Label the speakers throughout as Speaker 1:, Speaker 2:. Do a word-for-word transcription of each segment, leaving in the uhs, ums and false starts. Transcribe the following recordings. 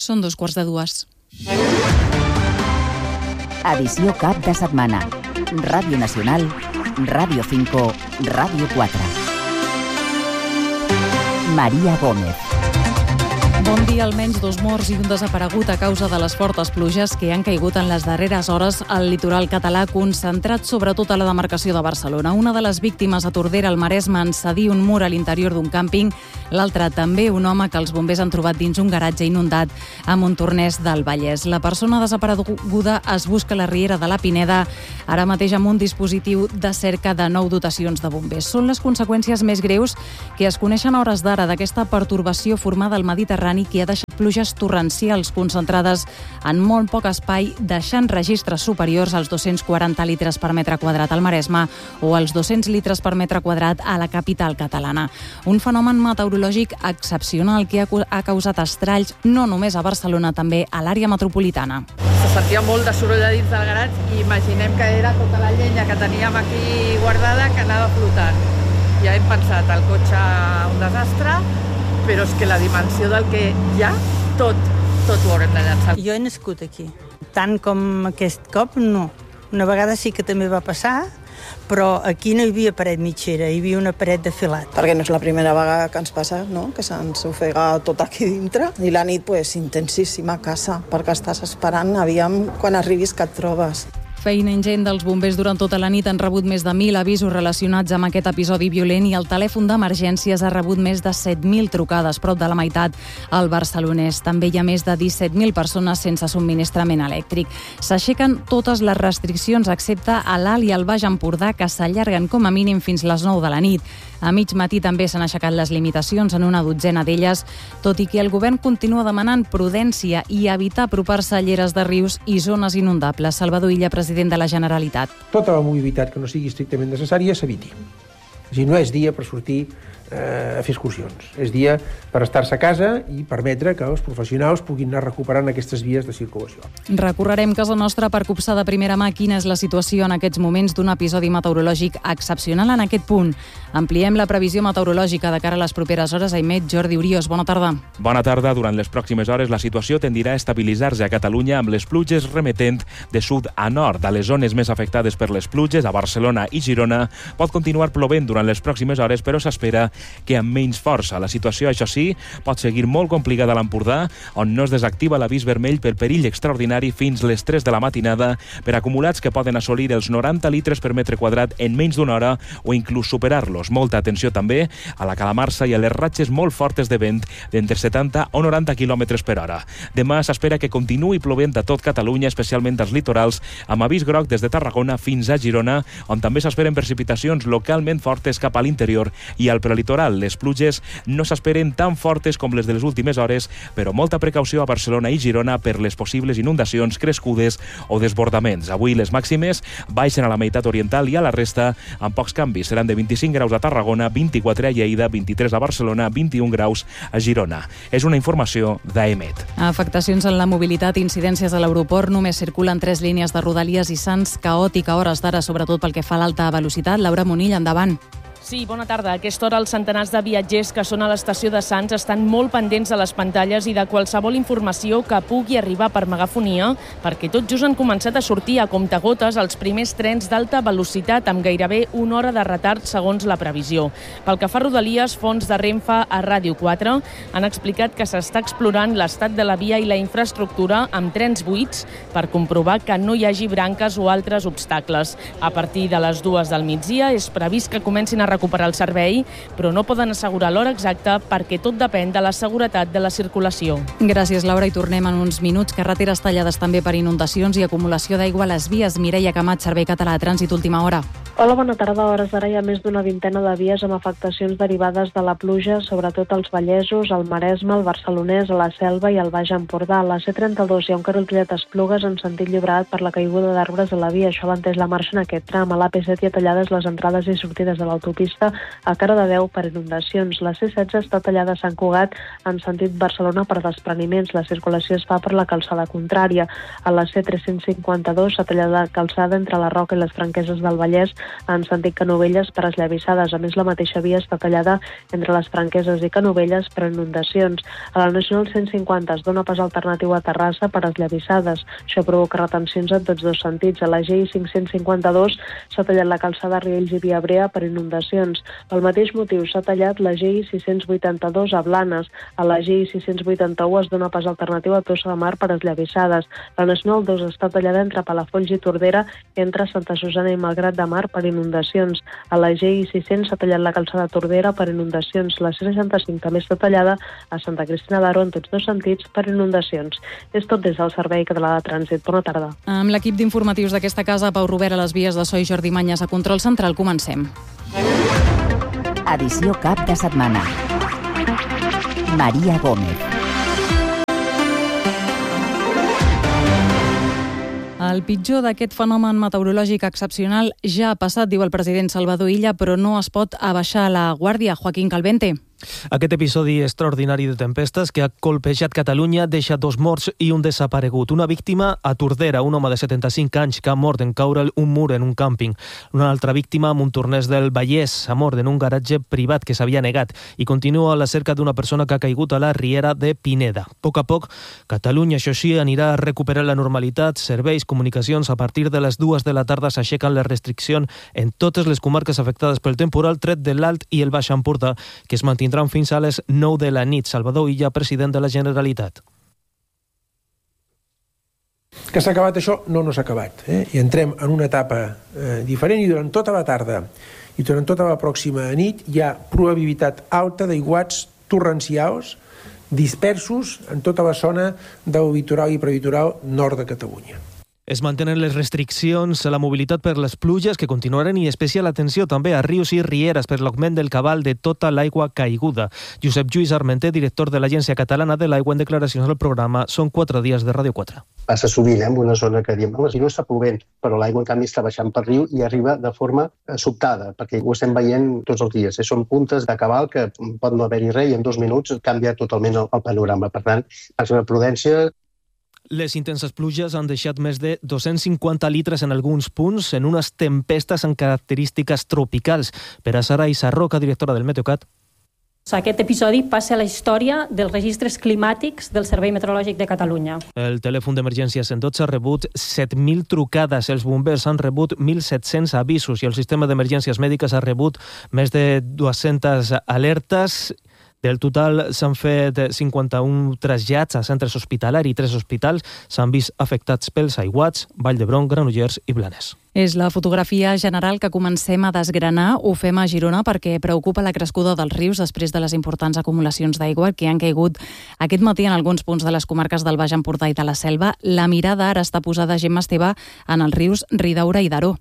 Speaker 1: Són dos quarts de dues.
Speaker 2: Edició cap de setmana. Ràdio Nacional, Ràdio cinco, Ràdio quatre. Maria Gómez.
Speaker 1: Bon dia. Almenys dos morts i un desaparegut a causa de les fortes pluges que han caigut en les darreres hores al litoral català, concentrat sobretot a la demarcació de Barcelona. Una de les víctimes a Tordera, al Maresme, en cedir un mur a l'interior d'un càmping. L'altre també un home que els bombers han trobat dins un garatge inundat a Montornès del Vallès. La persona desapareguda es busca a la riera de la Pineda, ara mateix amb un dispositiu de cerca de nou dotacions de bombers. Són les conseqüències més greus que es coneixen a hores d'ara d'aquesta pertorbació formada al Mediterrani que ha deixat pluges torrencials concentrades en molt poc espai, deixant registres superiors als dos-cents quaranta litres per metre quadrat al Maresme o als dos-cents litres per metre quadrat a la capital catalana. Un fenomen meteorològic excepcional que ha causat estralls no només a Barcelona, també a l'àrea metropolitana.
Speaker 3: Se sentia molt de soroll a dins del garatge i imaginem que era tota la llenya que teníem aquí guardada que anava flotant. Ja hem pensat, el cotxe un desastre, però és que la dimensió del que hi ha, tot, tot ho haurem de llançar.
Speaker 4: Jo he nascut aquí. Tant com aquest cop, no. Una vegada sí que també va passar, però aquí no hi havia paret mitgera, hi havia una paret de filat.
Speaker 5: Perquè no és la primera vegada que ens passa, no?, que se'ns ofega tot aquí dintre. I la nit, pues, intensíssima a casa, perquè estàs esperant, aviam, quan arribis que et trobes.
Speaker 1: Feina ingent dels bombers durant tota la nit. Han rebut més de mil avisos relacionats amb aquest episodi violent i el telèfon d'emergències ha rebut més de set mil trucades, prop de la meitat al Barcelonès. També hi ha més de disset mil persones sense subministrament elèctric. S'aixequen totes les restriccions, excepte a l'Alt i al Baix Empordà, que s'allarguen com a mínim fins les nou de la nit. A mig matí també s'han aixecat les limitacions en una dotzena d'elles, tot i que el govern continua demanant prudència i evitar apropar-se a lleres de rius i zones inundables. Salvador Illa, president de la Generalitat.
Speaker 6: Tota la mobilitat que no sigui estrictament necessària s'eviti. És a dir, no és dia per sortir eh, a fer excursions. És dia per estar-se a casa i permetre que els professionals puguin anar recuperant aquestes vies de circulació.
Speaker 1: Recorrerem casa nostra per copsar de primera mà quina és la situació en aquests moments d'un episodi meteorològic excepcional en aquest punt. Ampliem la previsió meteorològica de cara a les properes hores. Aimet, Jordi Uriós, bona tarda.
Speaker 7: Bona tarda. Durant les pròximes hores la situació tendirà a estabilitzar-se a Catalunya amb les pluges remetent de sud a nord. A les zones més afectades per les pluges, a Barcelona i Girona, pot continuar plovent durant les pròximes hores, però s'espera que amb menys força. La situació, això sí, pot seguir molt complicada a l'Empordà, on no es desactiva l'avís vermell per perill extraordinari fins les tres de la matinada per acumulats que poden assolir els noranta litres per metre quadrat en menys d'una hora o inclús superar-los. Molta atenció també a la calamarsa i a les ratxes molt fortes de vent d'entre setanta o noranta quilòmetres per hora. Demà s'espera que continuï plovent a tot Catalunya, especialment als litorals, amb avís groc des de Tarragona fins a Girona, on també s'esperen precipitacions localment fortes cap a l'interior i al prelitoral. Les pluges no s'esperen tan fortes com les de les últimes hores, però molta precaució a Barcelona i Girona per les possibles inundacions crescudes o desbordaments. Avui les màximes baixen a la meitat oriental i a la resta amb pocs canvis. Seran de vint-i-cinc graus a Tarragona, vint-i-quatre a Lleida, vint-i-tres a Barcelona, vint-i-un graus a Girona. És una informació d'Emet.
Speaker 1: Afectacions en la mobilitat, incidències a l'aeroport. Només circulen tres línies de Rodalies i Sants, caòtica a hores d'ara, sobretot pel que fa a l'alta velocitat. Laura Monill, endavant.
Speaker 8: Sí, bona tarda. A aquesta hora els centenars de viatgers que són a l'estació de Sants estan molt pendents de les pantalles i de qualsevol informació que pugui arribar per megafonia, perquè tot just han començat a sortir a comptagotes els primers trens d'alta velocitat amb gairebé una hora de retard segons la previsió. Pel que fa a Rodalies, fons de Renfe a Ràdio quatre han explicat que s'està explorant l'estat de la via i la infraestructura amb trens buits per comprovar que no hi hagi branques o altres obstacles. A partir de les dues del migdia és previst que comencin a recuperar el servei, però no poden assegurar l'hora exacta perquè tot depèn de la seguretat de la circulació.
Speaker 1: Gràcies, Laura, i tornem en uns minuts. Carreteres tallades també per inundacions i acumulació d'aigua a les vies. Mireia Camat, Servei Català de Trànsit, última hora.
Speaker 9: Hola, bona tarda. A hores d'ara hi ha més d'una vintena de vies amb afectacions derivades de la pluja, sobretot als Vallesos, al Maresme, al Barcelonès, a la Selva i al Baix Empordà. A la C trenta-dos hi ha un carril a Esplugues en sentit Llobregat per la caiguda d'arbres a la via. Això alenteix la marxa en aquest tram. A l'A P set hi ha tallades les entrades i sortides de l'autopista autopista a Cardedeu per inundacions. La C setze està tallada a Sant Cugat en sentit Barcelona per despreniments. La circulació es fa per la calçada contrària. A la C tres-cents cinquanta-dos s'ha tallat la calçada entre la Roca i les Franqueses del Vallès en sentit Canovelles per esllavissades. A més, la mateixa via està tallada entre les Franqueses i Canovelles per inundacions. A la Nacional cent cinquanta es dona pas alternatiu a Terrassa per esllavissades. Això provoca retencions en tots dos sentits. A la G I cinc-cents cinquanta-dos s'ha tallat la calçada Riells i Viabrea per inundacions. Pel mateix motiu s'ha tallat la G I sis-cents vuitanta-dos a Blanes. A la G I sis-cents vuitanta-u es dona pas alternatiu a Tossa de Mar per esllavissades. La Nacional dos està tallada entre Palafolls i Tordera i entre Santa Susana i Malgrat de Mar per inundacions. A la G I sis-cents s'ha tallat la calçada Tordera per inundacions. La C seixanta-cinc també està tallada a Santa Cristina d'Aro en tots dos sentits per inundacions. És tot des del Servei Català de Trànsit. Bona tarda.
Speaker 1: Amb l'equip d'informatius d'aquesta casa, Pau Robert a les vies de So i Jordi Manyes a Control Central. Comencem.
Speaker 2: Edició cap de setmana. Maria Gómez.
Speaker 1: El pitjor d'aquest fenomen meteorològic excepcional ja ha passat, diu el president Salvador Illa, però no es pot abaixar la guàrdia. Joaquín Calvente.
Speaker 10: Aquest episodi extraordinari de tempestes que ha colpejat Catalunya deixa dos morts i un desaparegut. Una víctima a Tordera, un home de setanta-cinc anys que ha mort en caure un mur en un càmping. Una altra víctima a Montornès del Vallès, ha mort en un garatge privat que s'havia negat. I continua la cerca d'una persona que ha caigut a la riera de Pineda. A poc a poc, Catalunya, això sí, anirà a recuperar la normalitat. Serveis, comunicacions, a partir de les dues de la tarda s'aixequen les restriccions en totes les comarques afectades pel temporal, tret de l'Alt i el Baix Empordà, que es mantindran fins a les nou de la nit. Salvador Illa, president de la Generalitat.
Speaker 6: Que s'ha acabat això? No, no s'ha acabat. Eh? I entrem en una etapa eh, diferent i durant tota la tarda i durant tota la pròxima nit hi ha probabilitat alta d'aiguats torrencials dispersos en tota la zona del litoral i prelitoral nord de Catalunya.
Speaker 10: Es mantenen les restriccions a la mobilitat per les pluges que continuaran i especial atenció també a rius i rieres per l'augment del cabal de tota l'aigua caiguda. Josep Lluís Armenter, director de l'Agència Catalana de l'Aigua, en declaracions al programa Són quatre dies de Ràdio quatre.
Speaker 11: Passa sovint eh, en una zona que diem, home, si no està plovent, però l'aigua en canvi està baixant per riu i arriba de forma sobtada, perquè ho estem veient tots els dies. Eh? Són puntes de cabal que pot no haver-hi res i en dos minuts canvia totalment el, el panorama. Per tant, màxima prudència.
Speaker 10: Les intenses pluges han deixat més de dos-cents cinquanta litres en alguns punts en unes tempestes amb característiques tropicals. Per a Sara Isarroca, directora del Meteocat.
Speaker 12: Aquest episodi passa a la història dels registres climàtics del Servei Meteorològic de Catalunya.
Speaker 10: El telèfon d'emergència cent dotze ha rebut set mil trucades, els bombers han rebut mil set-cents avisos i el sistema d'emergències mèdiques ha rebut més de dues-centes alertes. Del total s'han fet cinquanta-un trasllats a centres hospitalaris i tres hospitals s'han vist afectats pels aiguats, Vall d'Hebron, Granollers i Blanes.
Speaker 1: És la fotografia general que comencem a desgranar. Ho fem a Girona perquè preocupa la crescuda dels rius després de les importants acumulacions d'aigua que han caigut aquest matí en alguns punts de les comarques del Baix Empordà i de la Selva. La mirada ara està posada, Gemma Esteve, en els rius Ridaura i Daró.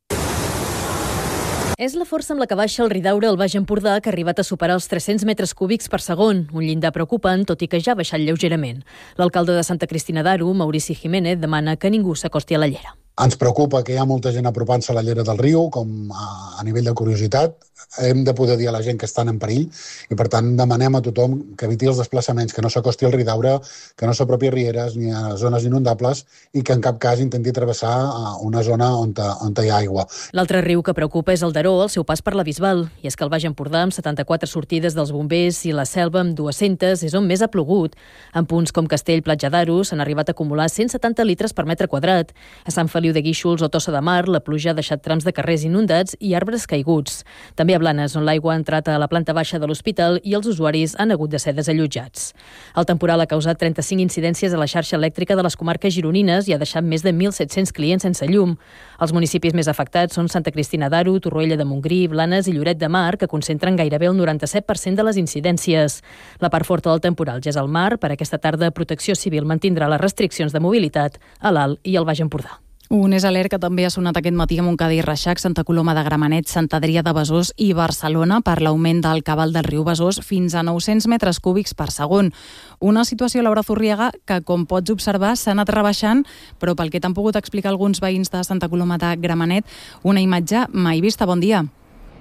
Speaker 13: És la força amb la que baixa el Ridaura al Baix Empordà, que ha arribat a superar els tres-cents metres cúbics per segon, un llindar preocupant, tot i que ja ha baixat lleugerament. L'alcalde de Santa Cristina d'Aro, Maurici Jiménez, demana que ningú s'acosti a la llera.
Speaker 14: Ens preocupa que hi ha molta gent apropant-se a la llera del riu, com a, a nivell de curiositat. Hem de poder dir a la gent que estan en perill i, per tant, demanem a tothom que eviti els desplaçaments, que no s'acosti al Ridaura, que no s'apropi a rieres ni a zones inundables i que en cap cas intenti travessar una zona on, te, on hi ha aigua.
Speaker 13: L'altre riu que preocupa és el Daró, al seu pas per la Bisbal. I és que el Baix Empordà, amb setanta-quatre sortides dels bombers i la Selva, amb dues-centes, és on més ha plogut. En punts com Castell, Platja d'Aro, s'han arribat a acumular cent setanta litres per metre quadrat. A Sant Feliu de Guíxols o Tossa de Mar, la pluja ha deixat trams de carrers inundats i arbres caiguts. També a Blanes, on l'aigua ha entrat a la planta baixa de l'hospital i els usuaris han hagut de ser desallotjats. El temporal ha causat trenta-cinc incidències a la xarxa elèctrica de les comarques gironines i ha deixat més de mil set-cents clients sense llum. Els municipis més afectats són Santa Cristina d'Aro, Torroella de Montgrí, Blanes i Lloret de Mar, que concentren gairebé el noranta-set per cent de les incidències. La part forta del temporal ja és al mar. Per aquesta tarda, Protecció Civil mantindrà les restriccions de mobilitat a l'Alt i al Baix Empordà.
Speaker 1: Un és alert que també ha sonat aquest matí a Montcada i Reixac, Santa Coloma de Gramenet, Sant Adrià de Besòs i Barcelona per l'augment del cabal del riu Besòs fins a nou-cents metres cúbics per segon. Una situació, Laura Zurriaga, que com pots observar s'ha anat rebaixant, però pel que t'han pogut explicar alguns veïns de Santa Coloma de Gramenet, una imatge mai vista. Bon dia.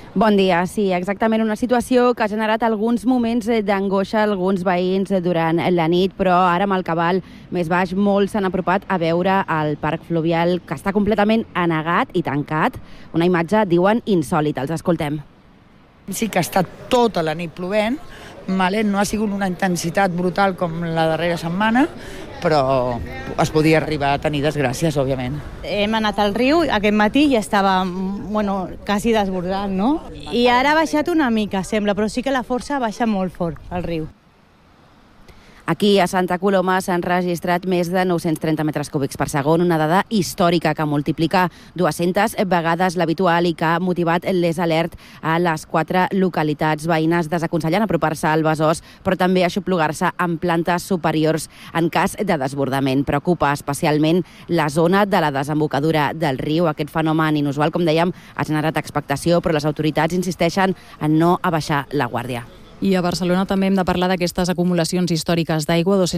Speaker 15: Bon dia. Sí, exactament una situació que ha generat alguns moments d'angoixa a alguns veïns durant la nit, però ara amb el cabal més baix molts s'han apropat a veure el parc fluvial que està completament anegat i tancat. Una imatge, diuen, insòlita. Els escoltem.
Speaker 16: Sí que ha estat tota la nit plovent, vale? No ha sigut una intensitat brutal com la darrera setmana, però es podia arribar a tenir desgràcies, òbviament.
Speaker 17: Hem anat al riu, aquest matí ja estava, bueno, quasi desbordat, no? I ara ha baixat una mica, sembla, però sí que la força baixa molt fort al riu.
Speaker 15: Aquí, a Santa Coloma, s'han registrat més de nou-cents trenta metres cúbics per segon, una dada històrica que multiplica dues-centes vegades l'habitual i que ha motivat les alerts a les quatre localitats veïnes, desaconsellant apropar-se al Besòs, però també aixoplugar-se en plantes superiors en cas de desbordament. Preocupa especialment la zona de la desembocadura del riu. Aquest fenomen inusual, com dèiem, ha generat expectació, però les autoritats insisteixen en no abaixar la guàrdia.
Speaker 1: I a Barcelona també hem de parlar d'aquestes acumulacions històriques d'aigua.